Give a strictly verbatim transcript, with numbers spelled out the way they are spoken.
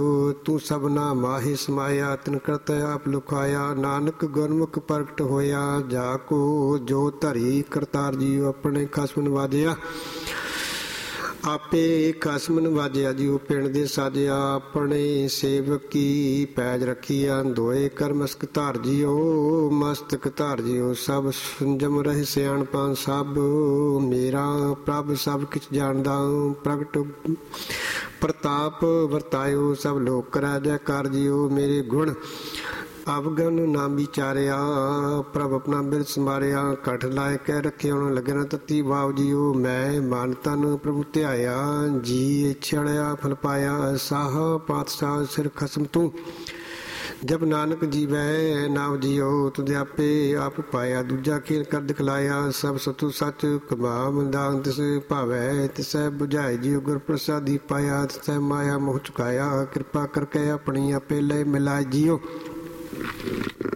ਤੂੰ ਸਭਨਾ ਮਾਹੀ ਸਮਾਇਆ, ਤਿਨ ਕਰਤ ਆਪ ਲੁਕਾਇਆ। ਨਾਨਕ ਗੁਰਮੁਖ ਪ੍ਰਗਟ ਹੋਇਆ, ਜਾ ਕੋ ਜੋ ਧਰੀ। ਕਰਤਾਰ ਜੀਓ ਆਪਣੇ ਖਸਮ ਨਵਾਜਿਆ, ਆਪੇ ਖਸਮ ਨਵਾਜਿਆ ਜੀਓ। ਪਿੰਡ ਦੇ ਸਾਜਿਆ, ਆਪਣੇ ਸੇਵਕ ਕੀ ਪੈਜ ਰੱਖੀਆ। ਦੋਏ ਕਰ ਮਸਤਕ ਧਾਰ ਜੀਓ, ਮਸਤਕ ਧਾਰ ਜੀਓ। ਸਭ ਸੰਜਮ ਰਹਿ ਸਿਆਣਪਾਂ ਸਭ, ਮੇਰਾ ਪ੍ਰਭ ਸਭ ਕਿਛ ਜਾਣਦਾ। ਪ੍ਰਗਟ ਪ੍ਰਤਾਪ ਵਰਤਾਇਓ, ਸਭ ਲੋਕ ਕਰੈ ਜੈਕਾਰ ਜੀਓ। ਮੇਰੇ ਗੁਣ ਅਵਗਨ ਨਾ ਵਿਚਾਰਿਆ, ਪ੍ਰਭ ਆਪਣਾ ਬਿਰਦ ਸੰਭਾਰਿਆ। ਕਠ ਲਾਇ ਕਹਿ ਰੱਖਿਆ, ਹੁਣ ਲੱਗਣਾ ਤਤੀ ਵਾਵ ਜੀਓ। ਮੈਂ ਮਨ ਤਨ ਪ੍ਰਭੂ ਧਿਆਇਆ, ਜੀ ਛੜਿਆ ਫਲ ਪਾਇਆ। ਸਾਹ ਪਾਤਸ਼ਾਹ ਸਿਰ ਖਸਮ ਤੂੰ, ਜਬ ਨਾਨਕ ਜੀਵੈ ਨਾਮ ਜੀਓ। ਤੁਧ ਆਪੇ ਆਪ ਪਾਇਆ, ਦੂਜਾ ਖੇਲ ਕਰ ਦਿਖਲਾਇਆ। ਸਭ ਸਤੂ ਸੱਚ ਕਮਾਮ ਦਾਨ, ਤਿਸ ਭਾਵੈ ਤਿਸੈ ਬੁਝਾਏ ਜੀਓ। ਗੁਰ ਪ੍ਰਸਾਦੀ ਪਾਇਆ, ਤਿਸੈ ਮਾਇਆ ਮੋਹ ਚੁਕਾਇਆ। ਕਿਰਪਾ ਕਰਕੇ ਆਪਣੀ ਆਪੇ ਲੈ ਮਿਲਾਏ ਜੀਓ।